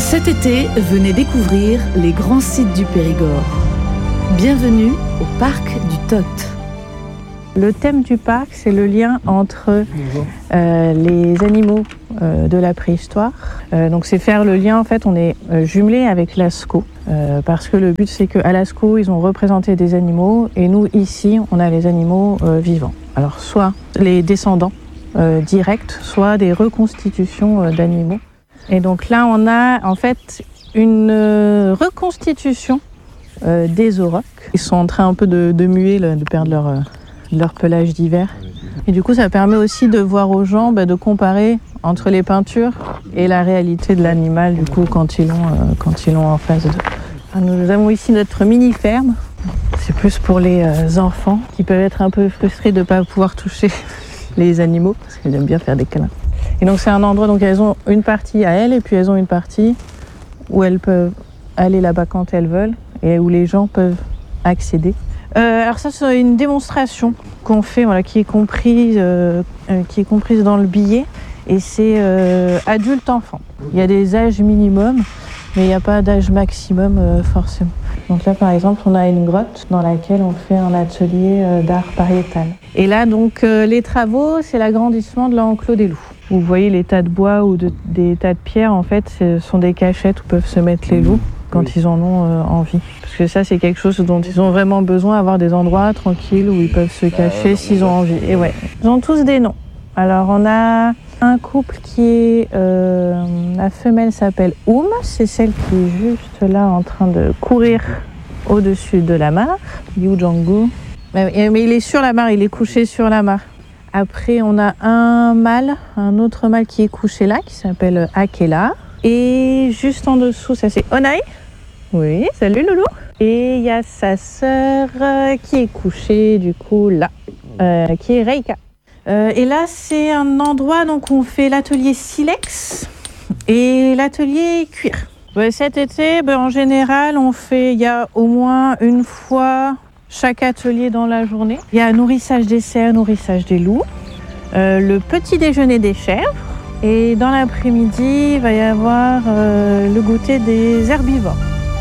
Cet été, venez découvrir les grands sites du Périgord. Bienvenue au parc du Tot. Le thème du parc, c'est le lien entre les animaux de la préhistoire. Donc c'est faire le lien, en fait, on est jumelé avec Lascaux. Parce que le but, c'est qu'à Lascaux, ils ont représenté des animaux et nous, ici, on a les animaux vivants. Alors soit les descendants directs, soit des reconstitutions d'animaux. Et donc là, on a en fait une reconstitution des aurochs. Ils sont en train un peu de muer, de perdre leur pelage d'hiver. Et du coup, ça permet aussi de voir aux gens, de comparer entre les peintures et la réalité de l'animal, du coup, quand ils l'ont en face d'eux. Nous avons ici notre mini-ferme. C'est plus pour les enfants qui peuvent être un peu frustrés de ne pas pouvoir toucher les animaux, parce qu'ils aiment bien faire des câlins. Et donc c'est un endroit, donc elles ont une partie à elles, et puis elles ont une partie où elles peuvent aller là-bas quand elles veulent, et où les gens peuvent accéder. Alors ça, c'est une démonstration qu'on fait, qui est comprise dans le billet, et c'est adulte-enfant. Il y a des âges minimums, mais il n'y a pas d'âge maximum forcément. Donc là, par exemple, on a une grotte dans laquelle on fait un atelier d'art pariétal. Et là, donc, les travaux, c'est l'agrandissement de l'enclos des loups. Vous voyez les tas de bois ou des tas de pierres, en fait, ce sont des cachettes où peuvent se mettre les loups quand ils en ont envie. Parce que ça, c'est quelque chose dont ils ont vraiment besoin, avoir des endroits tranquilles où ils peuvent se cacher s'ils ont envie. Et ouais, ils ont tous des noms. Alors, on a un couple qui est... la femelle s'appelle Oum, c'est celle qui est juste là en train de courir au-dessus de la mare, Yu Jonggu. Mais il est sur la mare, il est couché sur la mare. Après, on a un autre mâle qui est couché là, qui s'appelle Akela. Et juste en dessous, ça c'est Onai. Oui, salut Loulou. Et il y a sa sœur qui est couchée du coup là, qui est Reika. Et là, c'est un endroit donc où on fait l'atelier silex et l'atelier cuir. Cet été, en général, il y a au moins une fois chaque atelier dans la journée. Il y a nourrissage des cerfs, nourrissage des loups, le petit déjeuner des chèvres, et dans l'après-midi, il va y avoir le goûter des herbivores.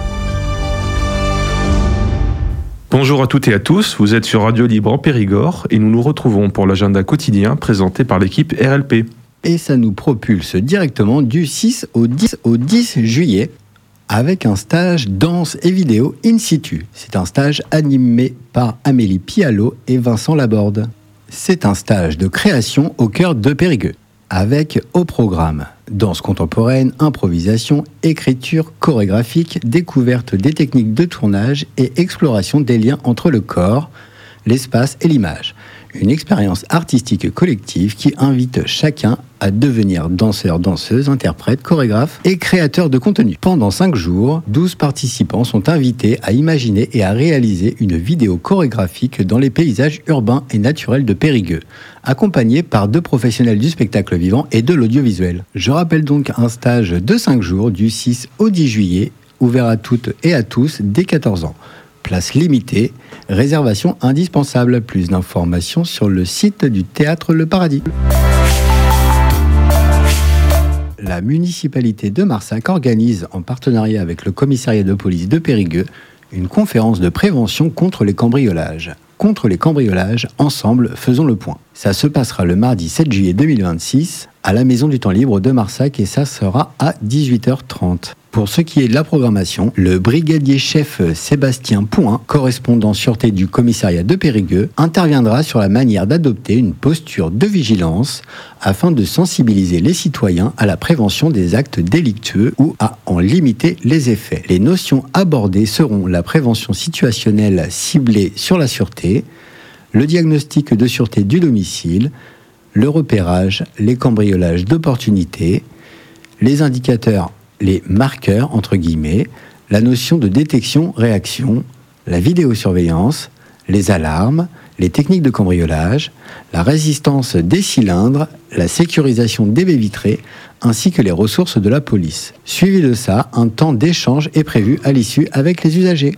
Bonjour à toutes et à tous, vous êtes sur Radio Libre en Périgord et nous nous retrouvons pour l'agenda quotidien présenté par l'équipe RLP. Et ça nous propulse directement du 6 au 10 juillet avec un stage danse et vidéo in situ. C'est un stage animé par Amélie Pialot et Vincent Laborde. C'est un stage de création au cœur de Périgueux, avec au programme danse contemporaine, improvisation, écriture chorégraphique, découverte des techniques de tournage et exploration des liens entre le corps, l'espace et l'image. Une expérience artistique collective qui invite chacun à devenir danseur, danseuse, interprète, chorégraphe et créateur de contenu. Pendant 5 jours, 12 participants sont invités à imaginer et à réaliser une vidéo chorégraphique dans les paysages urbains et naturels de Périgueux, accompagnés par 2 professionnels du spectacle vivant et de l'audiovisuel. Je rappelle donc un stage de 5 jours du 6 au 10 juillet, ouvert à toutes et à tous dès 14 ans. Place limitée, réservation indispensable. Plus d'informations sur le site du Théâtre Le Paradis. La municipalité de Marsac organise, en partenariat avec le commissariat de police de Périgueux, une conférence de prévention contre les cambriolages. Contre les cambriolages, ensemble, faisons le point. Ça se passera le mardi 7 juillet 2026 à la Maison du Temps Libre de Marsac et ça sera à 18h30. Pour ce qui est de la programmation, le brigadier chef Sébastien Pouin, correspondant sûreté du commissariat de Périgueux, interviendra sur la manière d'adopter une posture de vigilance afin de sensibiliser les citoyens à la prévention des actes délictueux ou à en limiter les effets. Les notions abordées seront la prévention situationnelle ciblée sur la sûreté, le diagnostic de sûreté du domicile, le repérage, les cambriolages d'opportunité, les indicateurs, les marqueurs, entre guillemets, la notion de détection-réaction, la vidéosurveillance, les alarmes, les techniques de cambriolage, la résistance des cylindres, la sécurisation des baies vitrées, ainsi que les ressources de la police. Suivi de ça, un temps d'échange est prévu à l'issue avec les usagers.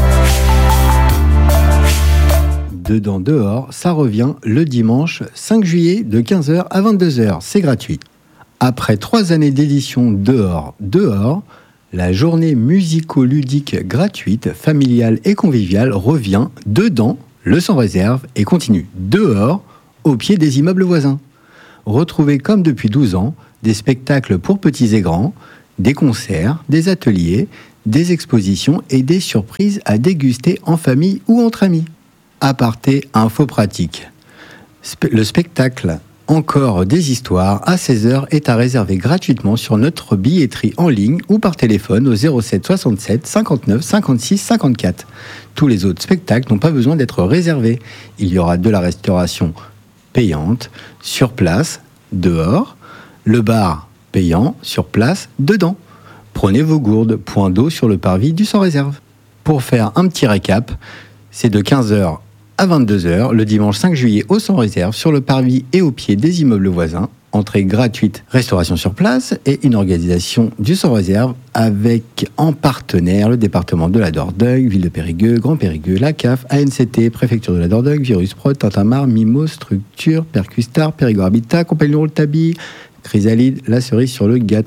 Dedans dehors, ça revient le dimanche 5 juillet de 15h à 22h, c'est gratuit. Après 3 années d'édition dehors, la journée musico-ludique gratuite, familiale et conviviale revient dedans, le sans réserve, et continue dehors, au pied des immeubles voisins. Retrouvez comme depuis 12 ans des spectacles pour petits et grands, des concerts, des ateliers, des expositions et des surprises à déguster en famille ou entre amis. Aparté info pratique. Le spectacle Encore des histoires à 16h est à réserver gratuitement sur notre billetterie en ligne ou par téléphone au 07 67 59 56 54. Tous les autres spectacles n'ont pas besoin d'être réservés. Il y aura de la restauration payante sur place, dehors, le bar payant sur place, dedans. Prenez vos gourdes, point d'eau sur le parvis du sans réserve. Pour faire un petit récap, c'est de 15h à 22h, le dimanche 5 juillet au sans réserve, sur le parvis et au pied des immeubles voisins. Entrée gratuite, restauration sur place et une organisation du sans réserve avec en partenaire le département de la Dordogne, Ville de Périgueux, Grand Périgueux, la CAF, ANCT, Préfecture de la Dordogne, Virus Prod, Tintamarre, Mimos, Structure, Percustar, Périgord Habitat, Compagnon le Tabi, Chrysalide, la cerise sur le gâteau.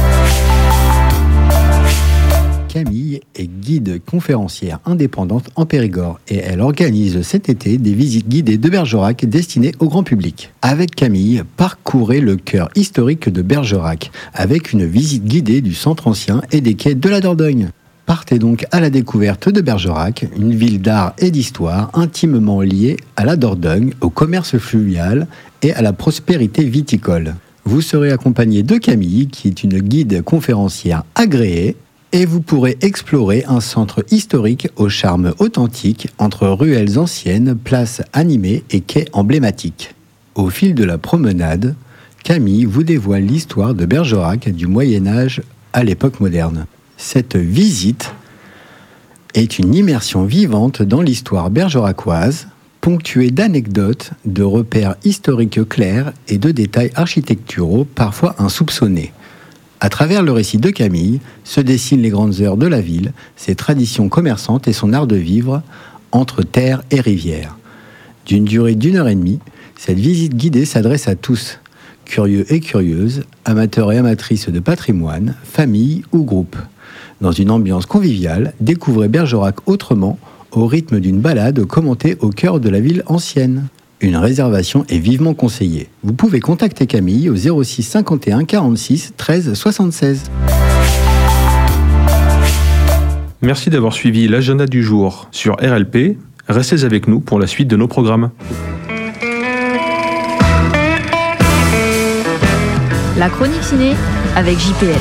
Camille est guide conférencière indépendante en Périgord et elle organise cet été des visites guidées de Bergerac destinées au grand public. Avec Camille, parcourez le cœur historique de Bergerac avec une visite guidée du centre ancien et des quais de la Dordogne. Partez donc à la découverte de Bergerac, une ville d'art et d'histoire intimement liée à la Dordogne, au commerce fluvial et à la prospérité viticole. Vous serez accompagné de Camille, qui est une guide conférencière agréée, et vous pourrez explorer un centre historique au charme authentique entre ruelles anciennes, places animées et quais emblématiques. Au fil de la promenade, Camille vous dévoile l'histoire de Bergerac du Moyen-Âge à l'époque moderne. Cette visite est une immersion vivante dans l'histoire bergeracoise, ponctuée d'anecdotes, de repères historiques clairs et de détails architecturaux parfois insoupçonnés. À travers le récit de Camille se dessinent les grandes heures de la ville, ses traditions commerçantes et son art de vivre entre terre et rivière. D'une durée d'1h30, cette visite guidée s'adresse à tous, curieux et curieuses, amateurs et amatrices de patrimoine, familles ou groupes. Dans une ambiance conviviale, découvrez Bergerac autrement, au rythme d'une balade commentée au cœur de la ville ancienne. Une réservation est vivement conseillée. Vous pouvez contacter Camille au 06 51 46 13 76. Merci d'avoir suivi l'agenda du jour sur RLP. Restez avec nous pour la suite de nos programmes. La chronique ciné avec JPL.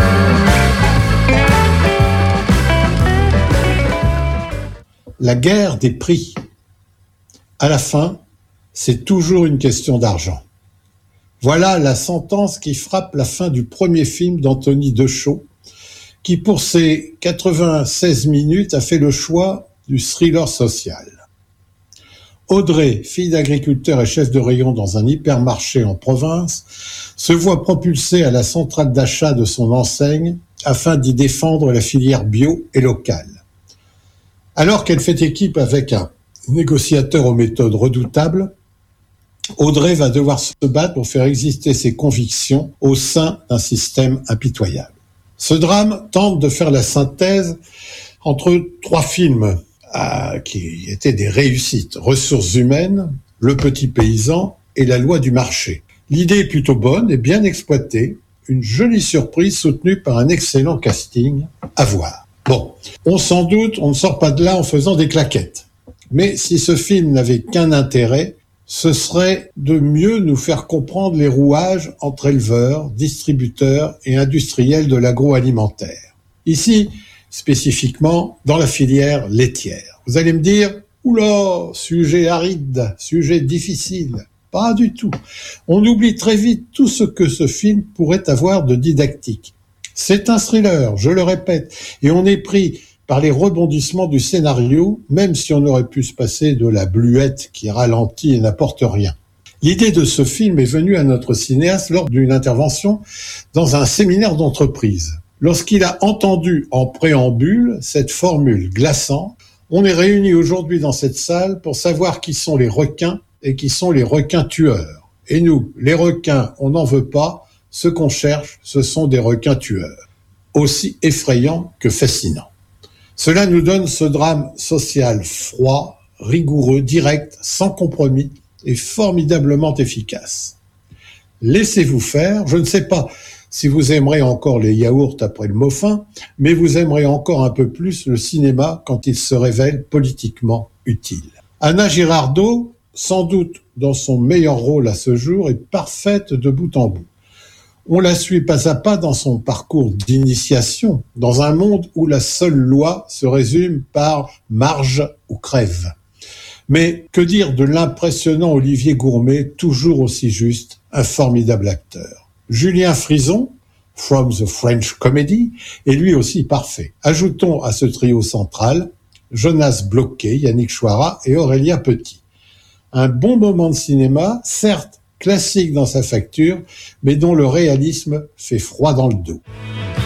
La guerre des prix. À la fin, c'est toujours une question d'argent. Voilà la sentence qui frappe la fin du premier film d'Anthony Dechaud, qui pour ses 96 minutes a fait le choix du thriller social. Audrey, fille d'agriculteur et chef de rayon dans un hypermarché en province, se voit propulsée à la centrale d'achat de son enseigne afin d'y défendre la filière bio et locale. Alors qu'elle fait équipe avec un négociateur aux méthodes redoutables, Audrey va devoir se battre pour faire exister ses convictions au sein d'un système impitoyable. Ce drame tente de faire la synthèse entre 3 films qui étaient des réussites: Ressources humaines, Le petit paysan et La loi du marché. L'idée est plutôt bonne et bien exploitée, une jolie surprise soutenue par un excellent casting à voir. Bon, on s'en doute, on ne sort pas de là en faisant des claquettes. Mais si ce film n'avait qu'un intérêt, ce serait de mieux nous faire comprendre les rouages entre éleveurs, distributeurs et industriels de l'agroalimentaire. Ici, spécifiquement dans la filière laitière. Vous allez me dire, oula, sujet aride, sujet difficile. Pas du tout. On oublie très vite tout ce que ce film pourrait avoir de didactique. C'est un thriller, je le répète, et on est pris par les rebondissements du scénario, même si on aurait pu se passer de la bluette qui ralentit et n'apporte rien. L'idée de ce film est venue à notre cinéaste lors d'une intervention dans un séminaire d'entreprise. Lorsqu'il a entendu en préambule cette formule glaçante, on est réunis aujourd'hui dans cette salle pour savoir qui sont les requins et qui sont les requins tueurs. Et nous, les requins, on n'en veut pas, Ce qu'on cherche, ce sont des requins tueurs, aussi effrayants que fascinants. Cela nous donne ce drame social froid, rigoureux, direct, sans compromis et formidablement efficace. Laissez-vous faire, je ne sais pas si vous aimerez encore les yaourts après le mot fin, mais vous aimerez encore un peu plus le cinéma quand il se révèle politiquement utile. Anna Girardot, sans doute dans son meilleur rôle à ce jour, est parfaite de bout en bout. On la suit pas à pas dans son parcours d'initiation, dans un monde où la seule loi se résume par marge ou crève. Mais que dire de l'impressionnant Olivier Gourmet, toujours aussi juste, un formidable acteur. Julien Frison, From the French Comedy, est lui aussi parfait. Ajoutons à ce trio central Jonas Bloquet, Yannick Chouara et Aurélien Petit. Un bon moment de cinéma, certes classique dans sa facture, mais dont le réalisme fait froid dans le dos.